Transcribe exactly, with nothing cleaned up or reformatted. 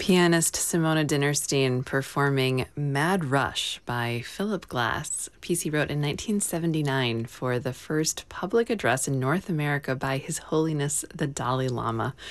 Pianist Simona Dinnerstein performing Mad Rush by Philip Glass, a piece he wrote in nineteen seventy-nine for the first public address in North America by His Holiness the Dalai Lama.